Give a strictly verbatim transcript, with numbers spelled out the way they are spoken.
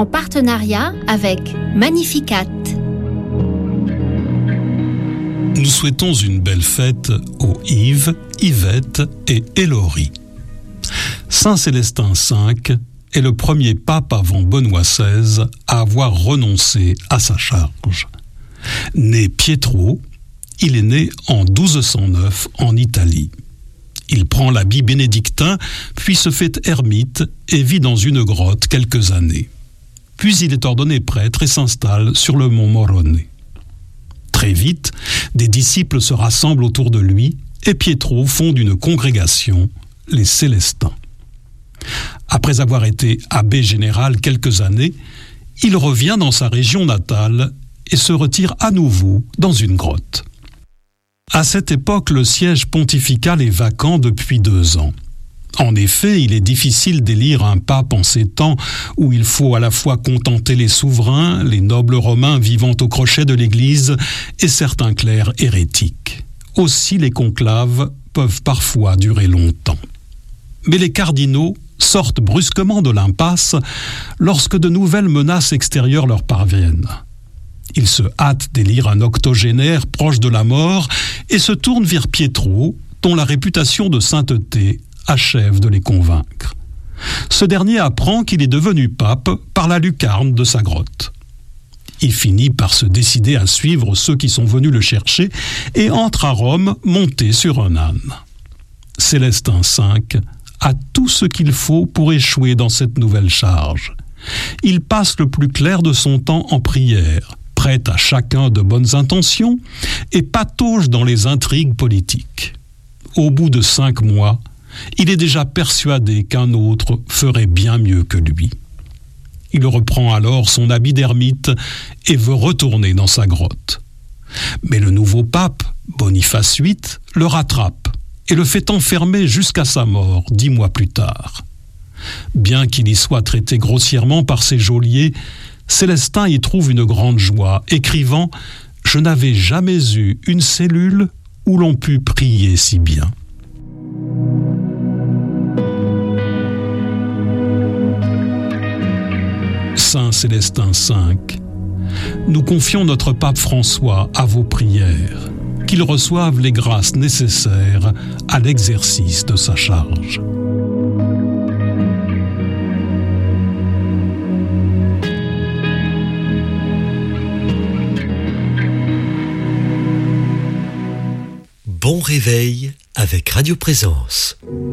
en partenariat avec Magnificat. Nous souhaitons une belle fête aux Yves, Yvette et Hélorie. Saint Célestin cinq est le premier pape avant Benoît seize à avoir renoncé à sa charge. Né Pietro, il est né en douze cent neuf en Italie. Il prend l'habit bénédictin, puis se fait ermite et vit dans une grotte quelques années. Puis il est ordonné prêtre et s'installe sur le mont Morone. Très vite, des disciples se rassemblent autour de lui et Pietro fonde une congrégation, les Célestins. Après avoir été abbé général quelques années, il revient dans sa région natale et se retire à nouveau dans une grotte. À cette époque, le siège pontifical est vacant depuis deux ans. En effet, il est difficile d'élire un pape en ces temps où il faut à la fois contenter les souverains, les nobles romains vivant au crochet de l'Église et certains clercs hérétiques. Aussi, les conclaves peuvent parfois durer longtemps. Mais les cardinaux sortent brusquement de l'impasse lorsque de nouvelles menaces extérieures leur parviennent. Ils se hâtent d'élire un octogénaire proche de la mort et se tournent vers Pietro, dont la réputation de sainteté achève de les convaincre. Ce dernier apprend qu'il est devenu pape par la lucarne de sa grotte. Il finit par se décider à suivre ceux qui sont venus le chercher et entre à Rome monté sur un âne. Célestin cinq a tout ce qu'il faut pour échouer dans cette nouvelle charge. Il passe le plus clair de son temps en prière, prête à chacun de bonnes intentions et patauge dans les intrigues politiques. Au bout de cinq mois, il est déjà persuadé qu'un autre ferait bien mieux que lui. Il reprend alors son habit d'ermite et veut retourner dans sa grotte. Mais le nouveau pape, Boniface huit, le rattrape et le fait enfermer jusqu'à sa mort dix mois plus tard. Bien qu'il y soit traité grossièrement par ses geôliers, Célestin y trouve une grande joie, écrivant « Je n'avais jamais eu une cellule où l'on put prier si bien ». Saint Célestin cinq, nous confions notre pape François à vos prières, qu'il reçoive les grâces nécessaires à l'exercice de sa charge. Bon réveil avec Radio Présence.